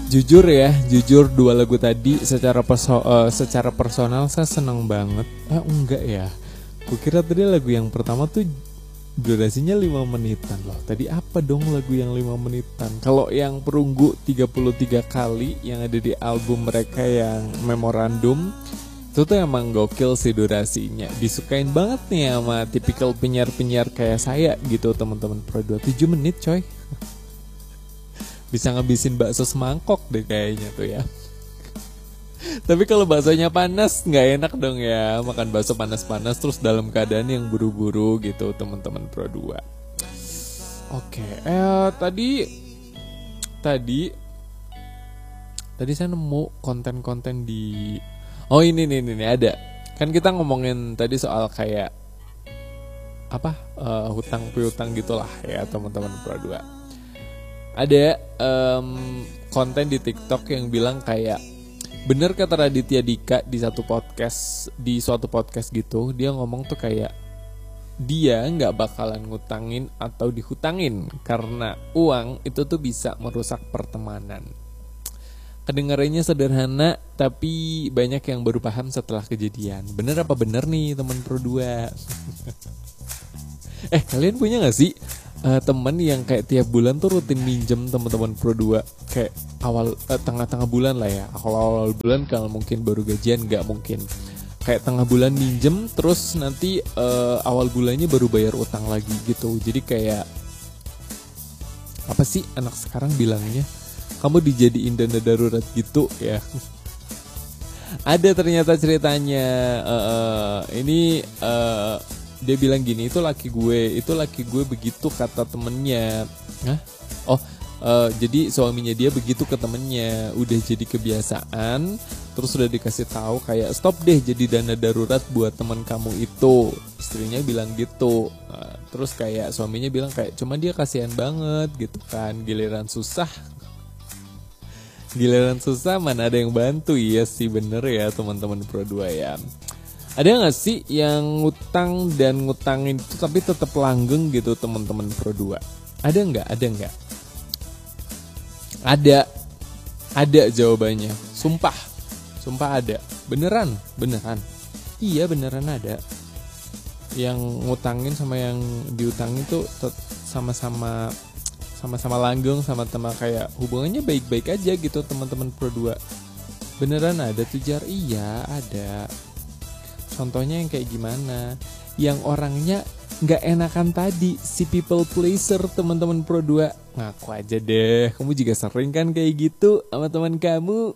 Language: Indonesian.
Jujur dua lagu tadi secara personal saya seneng banget. Enggak ya. Kukira tadi lagu yang pertama tuh durasinya 5 menitan loh. Tadi apa dong lagu yang 5 menitan? Kalau yang Perunggu 33 kali yang ada di album mereka yang Memorandum, itu tuh emang gokil sih durasinya. Disukain banget nih sama tipikal penyiar-penyiar kayak saya gitu teman-teman Pro 27 menit coy. Bisa ngabisin bakso semangkok deh kayaknya tuh ya. Tapi kalau baksonya panas nggak enak dong ya. Makan bakso panas-panas terus dalam keadaan yang buru-buru gitu teman-teman Pro 2. Oke, tadi saya nemu konten-konten di ini ada. Kan kita ngomongin tadi soal kayak hutang piutang gitulah ya teman-teman Pro 2. Ada konten di TikTok yang bilang kayak bener kata Raditya Dika di suatu podcast gitu, dia ngomong tuh kayak dia nggak bakalan ngutangin atau dihutangin karena uang itu tuh bisa merusak pertemanan. Kedengarannya sederhana tapi banyak yang baru paham setelah kejadian. Bener apa bener nih teman Pro 2? Kalian punya nggak sih temen yang kayak tiap bulan tuh rutin minjem teman-teman Pro 2 kayak tengah-tengah bulan lah ya. Kalau awal bulan kalau mungkin baru gajian nggak mungkin. Kayak tengah bulan minjem terus nanti awal bulannya baru bayar utang lagi gitu. Jadi kayak apa sih anak sekarang bilangnya? Kamu dijadiin dana darurat gitu ya. Ada ternyata ceritanya dia bilang gini, itu laki gue begitu kata temennya. Jadi suaminya dia begitu ke temennya, udah jadi kebiasaan. Terus udah dikasih tahu kayak stop deh jadi dana darurat buat teman kamu itu. Istrinya bilang gitu. Terus kayak suaminya bilang kayak cuma dia kasihan banget gitu kan, giliran susah mana ada yang bantu. Iya sih bener ya teman-teman Pro 2 ya. Ada gak sih yang ngutang dan ngutangin itu tapi tetap langgeng gitu teman-teman Pro 2? Ada nggak? Ada jawabannya. Sumpah ada. Beneran. Iya beneran ada. Yang ngutangin sama yang diutangin tuh sama-sama langgeng, sama-sama kayak hubungannya baik-baik aja gitu teman-teman Pro 2. Beneran ada tuh Jar? Iya ada. Contohnya yang kayak gimana? Yang orangnya gak enakan tadi, si people pleaser teman-teman Pro 2. Ngaku aja deh, kamu juga sering kan kayak gitu sama teman kamu?